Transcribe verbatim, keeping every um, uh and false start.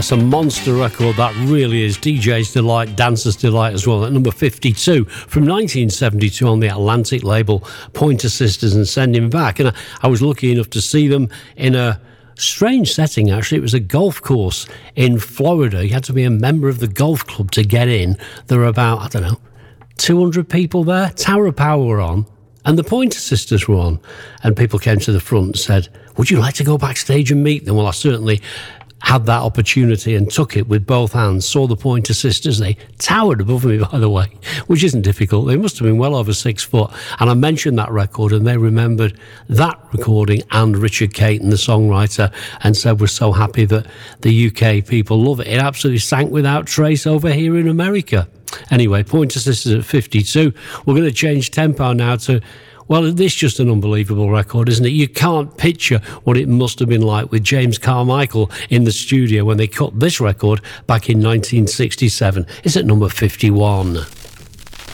That's a monster record, that really is. D J's Delight, Dancer's Delight as well. At number fifty-two from nineteen seventy-two on the Atlantic label, Pointer Sisters and Sending Back. And I, I was lucky enough to see them in a strange setting, actually. It was a golf course in Florida. You had to be a member of the golf club to get in. There were about, I don't know, two hundred people there. Tower of Power were on, and the Pointer Sisters were on. And people came to the front and said, would you like to go backstage and meet them? Well, I certainly had that opportunity and took it with both hands. Saw the Pointer Sisters. They towered above me, by the way, which isn't difficult. They must have been well over six foot. And I mentioned that record, and they remembered that recording and Richard Caton, the songwriter, and said we're so happy that the U K people love it. It absolutely sank without trace over here in America. Anyway, Pointer Sisters at fifty-two. We're going to change tempo now to, well, this is just an unbelievable record, isn't it? You can't picture what it must have been like with James Carmichael in the studio when they cut this record back in nineteen sixty-seven. It's at number fifty-one.